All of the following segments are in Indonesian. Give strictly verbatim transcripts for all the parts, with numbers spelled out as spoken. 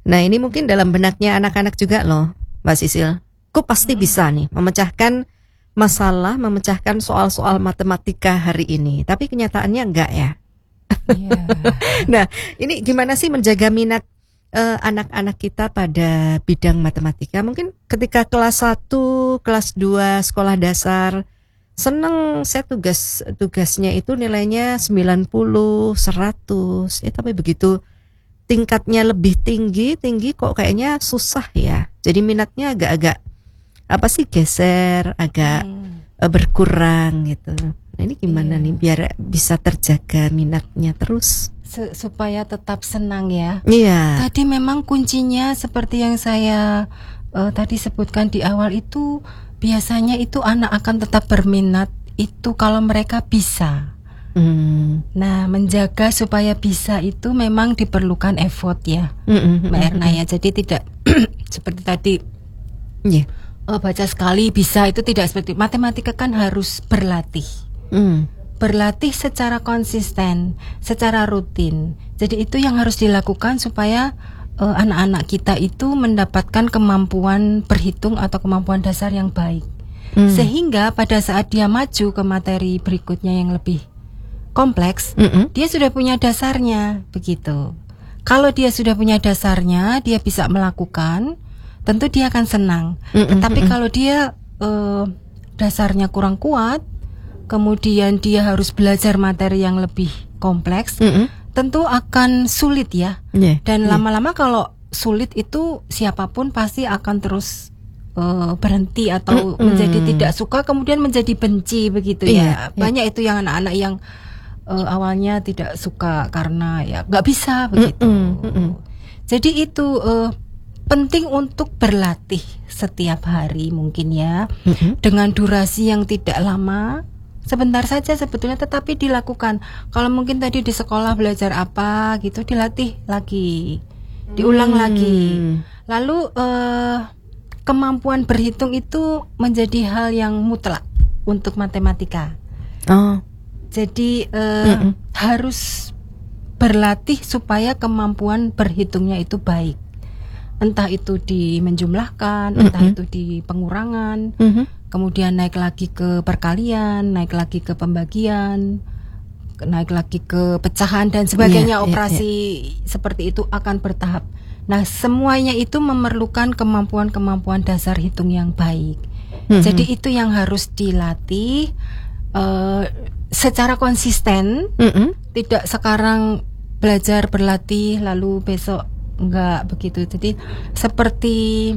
Nah ini mungkin dalam benaknya anak-anak juga loh Mbak Sisil. Aku pasti hmm. bisa nih memecahkan masalah, memecahkan soal-soal matematika hari ini. Tapi kenyataannya enggak ya. Yeah. Nah ini gimana sih menjaga minat uh, anak-anak kita pada bidang matematika? Mungkin ketika kelas satu, kelas dua sekolah dasar seneng saya tugas tugasnya itu nilainya sembilan puluh, seratus. Eh tapi begitu tingkatnya lebih tinggi, tinggi kok kayaknya susah ya. Jadi minatnya agak-agak apa sih geser, agak hmm. uh, berkurang gitu. Nah ini gimana iya. nih biar bisa terjaga minatnya terus S- supaya tetap senang ya. Iya. Tadi memang kuncinya seperti yang saya uh, tadi sebutkan di awal itu, biasanya itu anak akan tetap berminat itu kalau mereka bisa. Hmm. Nah, menjaga supaya bisa itu memang diperlukan effort ya, mm-hmm. Mbak Erna ya. Jadi tidak seperti tadi yeah. oh, baca sekali bisa, itu tidak seperti matematika kan harus berlatih, mm. berlatih secara konsisten, secara rutin. Jadi itu yang harus dilakukan supaya uh, anak-anak kita itu mendapatkan kemampuan berhitung atau kemampuan dasar yang baik, mm. sehingga pada saat dia maju ke materi berikutnya yang lebih kompleks, mm-hmm. dia sudah punya dasarnya, begitu. Kalau dia sudah punya dasarnya, dia bisa melakukan, tentu dia akan senang. Mm-hmm. Tetapi kalau dia uh, dasarnya kurang kuat, kemudian dia harus belajar materi yang lebih kompleks, mm-hmm. tentu akan sulit ya. Yeah. Dan yeah. lama-lama kalau sulit itu siapapun pasti akan terus uh, berhenti atau mm-hmm. menjadi tidak suka, kemudian menjadi benci, begitu yeah. ya. Banyak yeah. itu yang anak-anak yang Uh, awalnya tidak suka karena ya nggak bisa begitu. Mm-mm, mm-mm. Jadi itu uh, penting untuk berlatih setiap hari mungkin ya, mm-hmm. dengan durasi yang tidak lama, sebentar saja sebetulnya, tetapi dilakukan. Kalau mungkin tadi di sekolah belajar apa gitu, dilatih lagi, diulang mm. lagi. Lalu uh, kemampuan berhitung itu menjadi hal yang mutlak untuk matematika. Oh. Jadi uh, harus berlatih supaya kemampuan berhitungnya itu baik. Entah itu di menjumlahkan, mm-hmm. entah itu di pengurangan, mm-hmm. kemudian naik lagi ke perkalian, naik lagi ke pembagian, naik lagi ke pecahan dan sebagainya. Yeah, operasi yeah, yeah. seperti itu akan bertahap. Nah, semuanya itu memerlukan kemampuan-kemampuan dasar hitung yang baik. Mm-hmm. Jadi itu yang harus dilatih uh, secara konsisten, mm-hmm. tidak sekarang belajar berlatih lalu besok enggak, begitu. Jadi seperti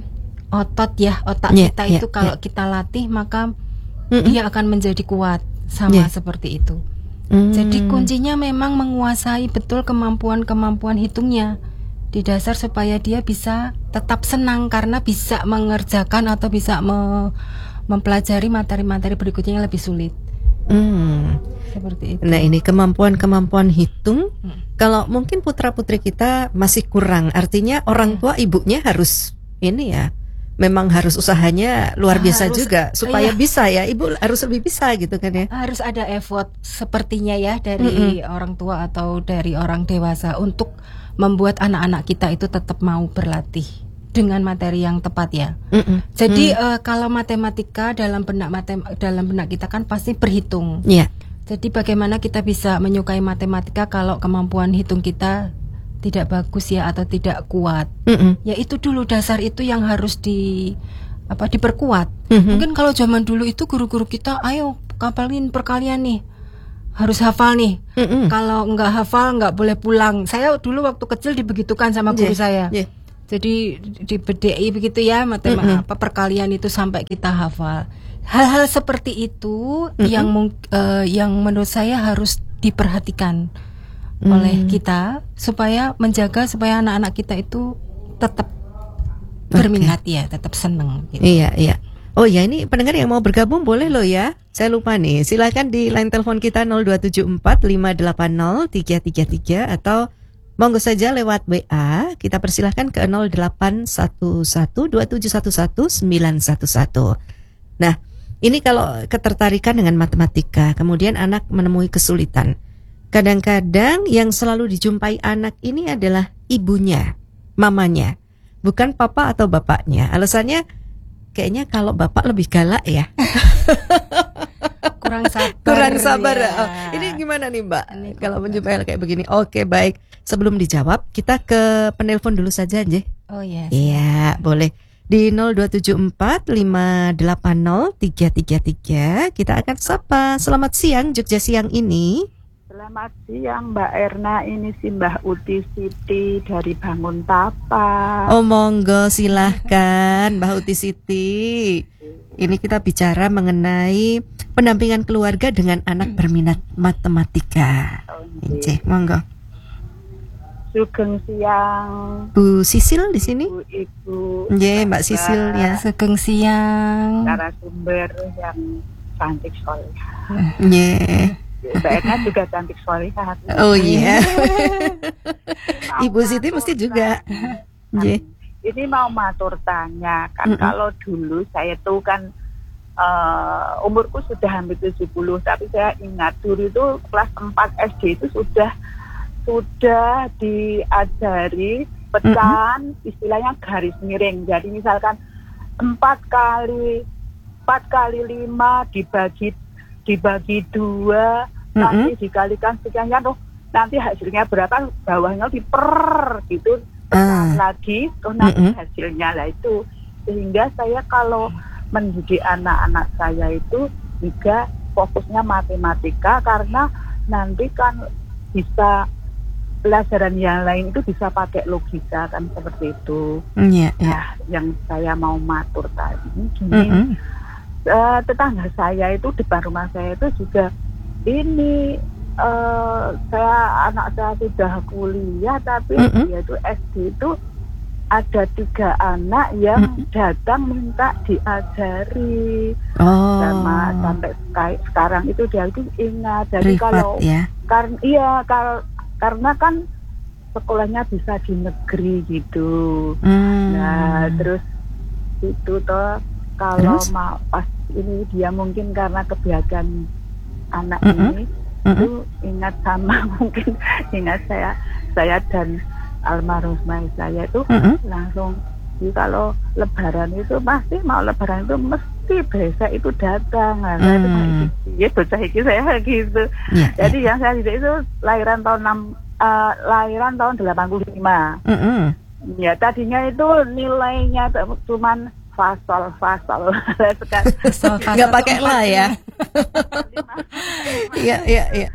otot ya, otak yeah, kita itu yeah, kalau yeah. kita latih maka mm-hmm. dia akan menjadi kuat, sama yeah. seperti itu. Mm. Jadi kuncinya memang menguasai betul kemampuan-kemampuan hitungnya di dasar supaya dia bisa tetap senang karena bisa mengerjakan atau bisa me- mempelajari materi-materi berikutnya yang lebih sulit. Hmm. Seperti itu. Nah ini kemampuan-kemampuan hitung, hmm. kalau mungkin putra-putri kita masih kurang, artinya orang tua ibunya harus ini ya, memang harus usahanya luar biasa harus, juga supaya iya. bisa ya, ibu harus lebih bisa gitu kan ya. Harus ada effort sepertinya ya dari mm-hmm. orang tua atau dari orang dewasa untuk membuat anak-anak kita itu tetap mau berlatih dengan materi yang tepat ya. Mm-mm. Jadi mm. uh, kalau matematika dalam benak matem- dalam benak kita kan pasti berhitung. Yeah. Jadi bagaimana kita bisa menyukai matematika kalau kemampuan hitung kita tidak bagus ya atau tidak kuat. Mm-mm. Ya itu dulu dasar itu yang harus di apa diperkuat. Mm-hmm. Mungkin kalau zaman dulu itu guru-guru kita, ayo kapalin perkalian nih, harus hafal nih. Mm-mm. Kalau nggak hafal nggak boleh pulang. Saya dulu waktu kecil dibegitukan sama guru yeah. saya. Yeah. Jadi di B D I begitu ya, matematika mm-hmm. apa perkalian itu sampai kita hafal. Hal-hal seperti itu mm-hmm. yang uh, yang menurut saya harus diperhatikan mm. oleh kita supaya menjaga supaya anak-anak kita itu tetap okay. berminat ya, tetap senang gitu. Iya, iya. Oh ya, ini pendengar yang mau bergabung boleh loh ya. Saya lupa nih. Silakan di line telepon kita nol dua tujuh empat lima delapan nol tiga tiga tiga atau monggo saja lewat W A, kita persilahkan ke nol delapan satu satu dua tujuh satu satu sembilan satu satu. Nah, ini kalau ketertarikan dengan matematika, kemudian anak menemui kesulitan. Kadang-kadang yang selalu dijumpai anak ini adalah ibunya. mamanya, bukan papa atau bapaknya. Alasannya kayaknya kalau bapak lebih galak ya. Kurang sabar. Kurang sabar. Ya. Oh, ini gimana nih Mbak? Ini Kalau menjumpai hal kayak begini. Oke, baik. Sebelum dijawab, kita ke penelpon dulu saja, Nje. Oh yes. Iya, boleh. Di nol dua tujuh empat lima delapan nol tiga tiga tiga kita akan sapa. Selamat siang Jogja siang ini. Selamat siang Mbak Erna, ini si Mbah Uti Siti dari Bangun Tapa. Oh monggo silahkan Mbak Uti Siti. Ini kita bicara mengenai pendampingan keluarga dengan anak berminat matematika. Oke, monggo. Sugeng siang Bu Sisil di sini. Bu Ibu. Nggih, Mbak Sisil ya. Sugeng siang. Narasumber yang cantik solehah. Nggih. Mbak Erna juga cantik solehah. Oh iya. Ibu Siti mesti juga. Nggih. Ini mau matur tanya kan, mm-mm. Kalau dulu saya tuh kan uh, umurku sudah hampir tujuh puluh, tapi saya ingat dulu itu kelas empat S D itu sudah sudah diajari pecahan, mm-hmm. istilahnya garis miring. Jadi misalkan empat kali empat kali lima dibagi dibagi dua, mm-hmm. nanti dikalikan sekian, oh nanti hasilnya berapa, bawahnya diper gitu. Uh, lagi tuh nanti mm-hmm. hasilnya lah itu. Sehingga saya kalau mendidik anak-anak saya itu juga fokusnya matematika, karena nanti kan bisa pelajaran yang lain itu bisa pakai logika kan, seperti itu. Yeah, yeah. Nah, yang saya mau matur tadi gini, mm-hmm. uh, tetangga saya itu depan rumah saya itu juga ini. Uh, saya anak saya sudah kuliah, tapi mm-hmm. dia itu S D itu ada tiga anak yang mm-hmm. datang minta diajari. Oh. Sama sampai sekarang itu dia itu ingat. Jadi Privat, kalau ya? karena iya kar, karena kan sekolahnya bisa di negeri gitu. Mm. Nah terus itu toh kalau mau pas ini dia mungkin karena kebiasaan anak mm-hmm. ini itu ingat sama mungkin ingat saya saya dan almarhumah saya itu mm-hmm. langsung jadi kalau lebaran itu pasti mau lebaran itu mesti besok itu datang. Nah, mm. itu ya bocah iki saya gitu. Yeah, jadi yeah. yang saya didik itu lahiran tahun enam uh, lahiran tahun delapan puluh lima. Mm-hmm. Ya tadinya itu nilainya cuman fasol fasol sekarang nggak pakai lah ya. Iya iya iya.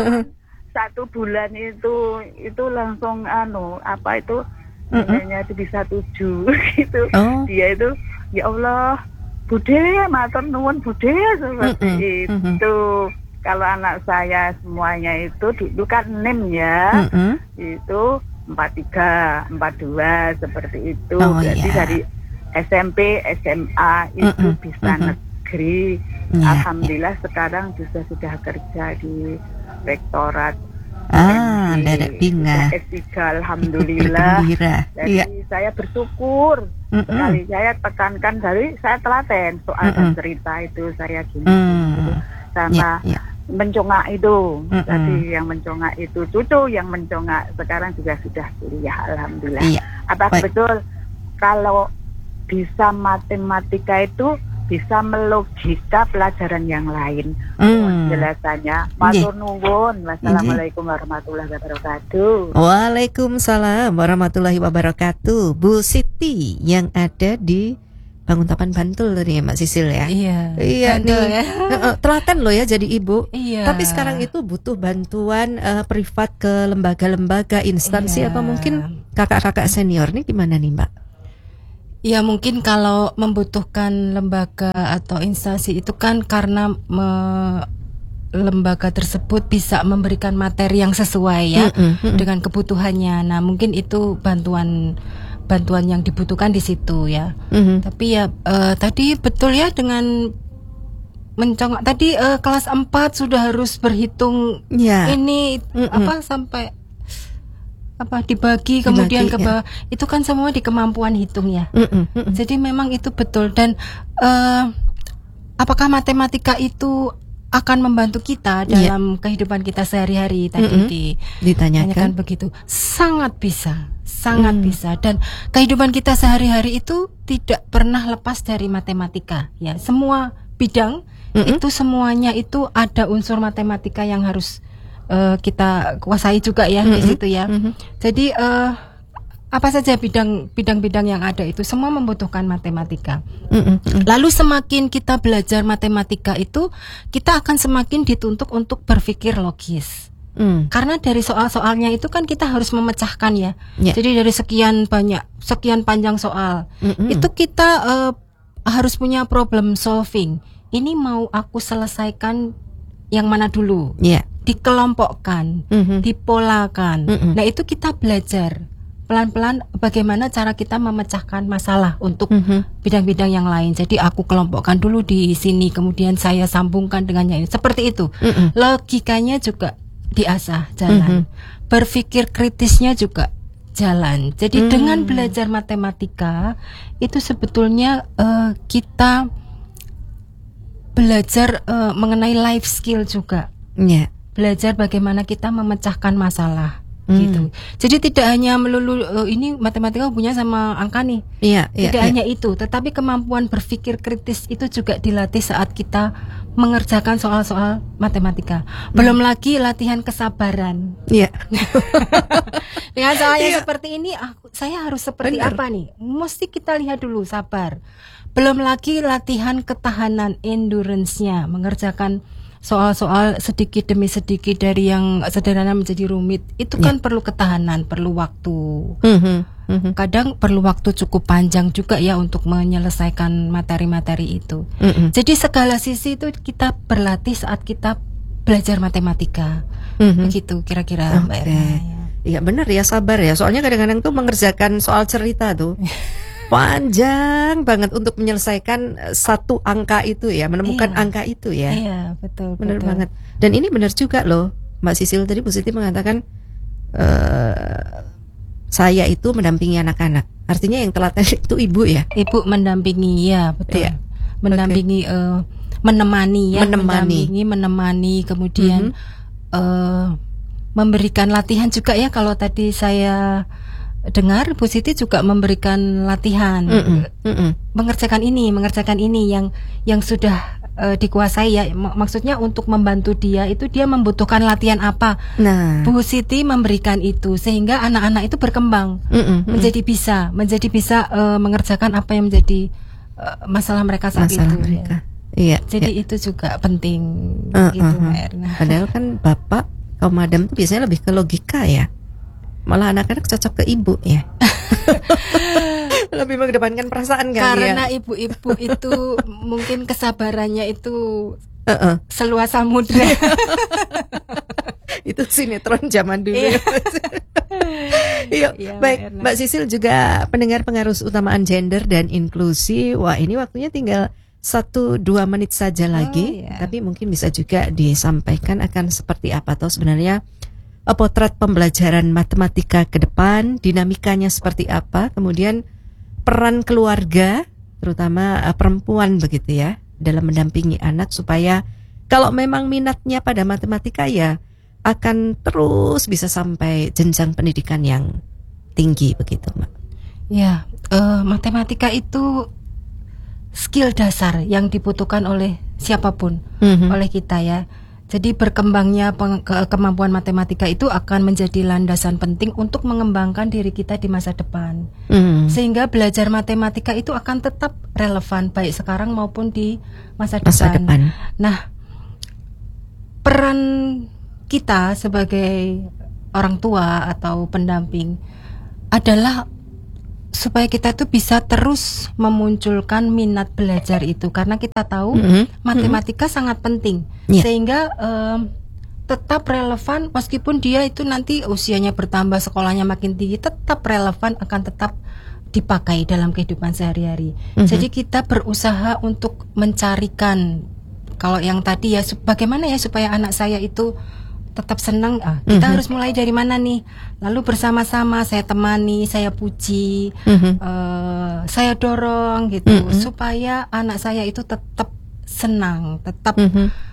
Satu bulan itu itu langsung anu apa itu nilainya itu bisa tujuh gitu. Oh. Dia itu ya Allah bude matur nuwun bude seperti mm-mm. itu. Kalau anak saya semuanya itu dulu kan enam ya. Mm-mm. Itu empat tiga empat dua seperti itu. Oh, jadi yeah. dari S M P, S M A itu mm-mm, bisa mm-mm. negeri. Yeah, Alhamdulillah yeah. sekarang juga sudah kerja di rektorat. Ah, dari Binga. S tiga Alhamdulillah. Jadi yeah. saya bersyukur mm-mm. sekali. Saya tekankan dari saya telaten soal dan cerita itu saya gini. Mm. Sama yeah, yeah. mencongak itu. Mm-mm. Jadi yang mencongak itu cucu yang mencongak sekarang juga sudah kuliah Alhamdulillah. Yeah. Apa Baik. Betul kalau bisa matematika itu bisa melogika pelajaran yang lain. Mm. Jelasannya. Matur nuwun. Wassalamualaikum warahmatullahi wabarakatuh. Waalaikumsalam warahmatullahi wabarakatuh. Bu Siti yang ada di Banguntapan Bantul tadi ya Mbak Sisil ya. Iya. Iya nih. Ya. Telaten loh ya jadi ibu. Iya. Tapi sekarang itu butuh bantuan uh, privat ke lembaga-lembaga, instansi iya. atau mungkin kakak-kakak senior nih gimana nih Mbak? Ya mungkin kalau membutuhkan lembaga atau instansi itu kan karena me, lembaga tersebut bisa memberikan materi yang sesuai ya mm-hmm, mm-hmm. dengan kebutuhannya. Nah mungkin itu bantuan bantuan yang dibutuhkan di situ ya. Mm-hmm. Tapi ya uh, tadi betul ya dengan mencongak tadi uh, kelas empat sudah harus berhitung yeah. ini mm-hmm. apa sampai apa dibagi kemudian dibagi, ke bawah ya. Itu kan semua di kemampuan hitung ya. Mm-mm, mm-mm. Jadi memang itu betul dan uh, apakah matematika itu akan membantu kita dalam yeah. kehidupan kita sehari-hari tadi mm-hmm. di, ditanyakan begitu. Sangat bisa, sangat mm. bisa. Dan kehidupan kita sehari-hari itu tidak pernah lepas dari matematika. Ya, semua bidang mm-hmm. itu semuanya itu ada unsur matematika yang harus uh, kita kuasai juga ya mm-hmm. di situ ya. Mm-hmm. Jadi uh, apa saja bidang bidang-bidang yang ada itu semua membutuhkan matematika. Mm-mm. Lalu semakin kita belajar matematika itu, kita akan semakin dituntut untuk berpikir logis. Mm. Karena dari soal-soalnya itu kan kita harus memecahkan ya. Yeah. Jadi dari sekian banyak, sekian panjang soal, Mm-mm. itu kita uh, harus punya problem solving. Ini mau aku selesaikan yang mana dulu? Yeah. Dikelompokkan, mm-hmm. dipolakan. Mm-hmm. Nah itu kita belajar pelan-pelan bagaimana cara kita memecahkan masalah untuk mm-hmm. bidang-bidang yang lain. Jadi aku kelompokkan dulu di sini, kemudian saya sambungkan dengan yang ini. Seperti itu. Mm-hmm. Logikanya juga diasah, jalan. Mm-hmm. Berpikir kritisnya juga jalan. Jadi mm-hmm. dengan belajar matematika itu sebetulnya uh, kita belajar uh, mengenai life skill juga. Yeah. Belajar bagaimana kita memecahkan masalah. Gitu. Hmm. Jadi tidak hanya melulu uh, ini matematika punya sama angka nih. Iya, iya, tidak iya. hanya itu, tetapi kemampuan berpikir kritis itu juga dilatih saat kita mengerjakan soal-soal matematika. Belum hmm. lagi latihan kesabaran. Iya. Dengan soalnya iya. seperti ini, aku, saya harus seperti Benar. apa nih? Mesti kita lihat dulu, sabar. Belum lagi latihan ketahanan, endurance-nya, mengerjakan soal-soal sedikit demi sedikit dari yang sederhana menjadi rumit. Itu kan yeah. perlu ketahanan, perlu waktu. Mm-hmm. Mm-hmm. Kadang perlu waktu cukup panjang juga ya untuk menyelesaikan materi-materi itu. Mm-hmm. Jadi segala sisi itu kita berlatih saat kita belajar matematika. Mm-hmm. Begitu kira-kira okay. Mbak Erna. Iya benar ya, sabar ya. Soalnya kadang-kadang tuh mengerjakan soal cerita tuh panjang banget untuk menyelesaikan satu angka itu ya, menemukan iya. angka itu ya. Iya, betul. Benar betul. banget. Dan ini benar juga loh, Mbak Sisil tadi positif mengatakan uh, saya itu mendampingi anak-anak. Artinya yang telaten itu ibu ya. Ibu mendampingi ya, betul. Iya. Mendampingi, okay. uh, menemani ya, menemani, mendampingi, menemani, kemudian mm-hmm. uh, memberikan latihan juga ya. Kalau tadi saya dengar Bu Siti juga memberikan latihan, mm-mm, mm-mm. mengerjakan ini, mengerjakan ini yang yang sudah uh, dikuasai ya. M- maksudnya untuk membantu dia itu dia membutuhkan latihan apa. Nah, Bu Siti memberikan itu sehingga anak-anak itu berkembang, mm-mm, menjadi mm-mm. bisa, menjadi bisa uh, mengerjakan apa yang menjadi uh, masalah mereka saat masalah itu. Mereka. Ya. Iya. Jadi iya. itu juga penting, uh, gitu, uh, uh. Mbak Erna. Padahal kan bapak kaum madam tuh biasanya lebih ke logika ya. Malah anak-anak cocok ke ibu ya. Lebih mengedepankan perasaan kan. Karena ya? ibu-ibu itu mungkin kesabarannya itu uh-uh. seluas samudra. Itu sinetron zaman dulu. Iya. Iya, ya, baik Mbak, Mbak Sisil juga pendengar pengarus utamaan gender dan inklusi. Wah, ini waktunya tinggal satu dua menit saja lagi. Oh, iya. Tapi mungkin bisa juga disampaikan akan seperti apa atau sebenarnya potret pembelajaran matematika ke depan, dinamikanya seperti apa, kemudian peran keluarga, terutama uh, perempuan begitu ya, dalam mendampingi anak supaya kalau memang minatnya pada matematika ya akan terus bisa sampai jenjang pendidikan yang tinggi begitu, Mbak. Ya, uh, matematika itu skill dasar yang dibutuhkan oleh siapapun, mm-hmm. oleh kita ya. Jadi berkembangnya peng- ke- kemampuan matematika itu akan menjadi landasan penting untuk mengembangkan diri kita di masa depan. Mm. Sehingga belajar matematika itu akan tetap relevan baik sekarang maupun di masa, masa depan. depan. Nah, peran kita sebagai orang tua atau pendamping adalah supaya kita tuh bisa terus memunculkan minat belajar itu, karena kita tahu mm-hmm. matematika mm-hmm. sangat penting, yeah. sehingga um, tetap relevan meskipun dia itu nanti usianya bertambah, sekolahnya makin tinggi, tetap relevan, akan tetap dipakai dalam kehidupan sehari-hari. Mm-hmm. Jadi kita berusaha untuk mencarikan, kalau yang tadi ya, bagaimana ya supaya anak saya itu tetap senang, ah, kita mm-hmm. harus mulai dari mana nih? Lalu bersama-sama saya temani, saya puji, mm-hmm. uh, saya dorong gitu, mm-hmm. supaya anak saya itu tetap senang, tetap mm-hmm.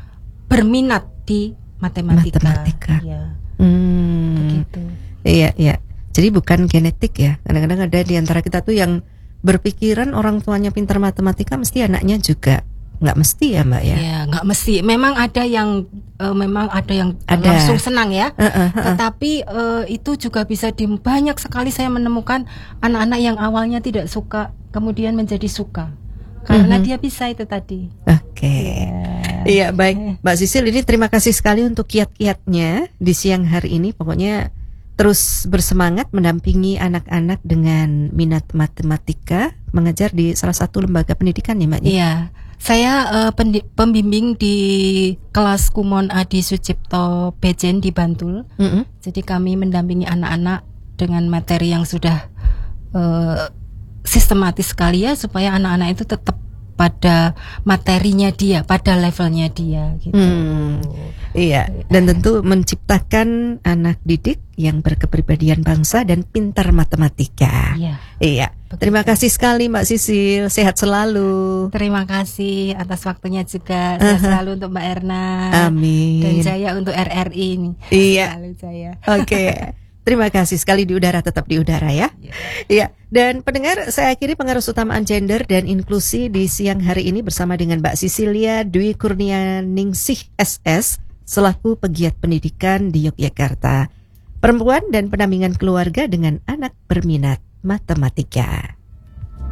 berminat di matematika. Matematika. Ya, Hmm. begitu. Iya, iya. Jadi bukan genetik ya. Kadang-kadang ada di antara kita tuh yang berpikiran orang tuanya pintar matematika mesti anaknya juga. Nggak mesti ya, Mbak ya? Ya, nggak mesti. Memang ada yang uh, memang ada yang Ada. langsung senang ya. Uh, uh, uh, uh. Tetapi uh, itu juga bisa di banyak sekali saya menemukan anak-anak yang awalnya tidak suka kemudian menjadi suka. Karena Mhm. dia bisa itu tadi. Oke. Iya, baik. Mbak Sisil, ini terima kasih sekali untuk kiat-kiatnya di siang hari ini. Pokoknya terus bersemangat mendampingi anak-anak dengan minat matematika, mengajar di salah satu lembaga pendidikan ya, Mbak? Iya. Saya uh, pendi- pembimbing di kelas Kumon Adi Sucipto Bejen di Bantul. Mm-mm. Jadi kami mendampingi anak-anak dengan materi yang sudah uh, sistematis sekali ya, supaya anak-anak itu tetap pada materinya dia, pada levelnya dia gitu. Hmm, iya, dan tentu menciptakan anak didik yang berkepribadian bangsa dan pintar matematika. Iya. Iya. Betul. Terima kasih sekali Mbak Sisil, sehat selalu. Terima kasih atas waktunya juga. Sehat selalu untuk Mbak Erna. Amin. Dan Jaya untuk R R I ini. Iya. Selalu Jaya. Oke. Terima kasih sekali, di udara tetap di udara ya. Iya. Dan pendengar, saya akhiri pengaruh utamaan gender dan inklusi di siang hari ini bersama dengan Mbak Sisilia Dwi Kurnianingsih S S selaku pegiat pendidikan di Yogyakarta. Perempuan dan pendampingan keluarga dengan anak berminat matematika.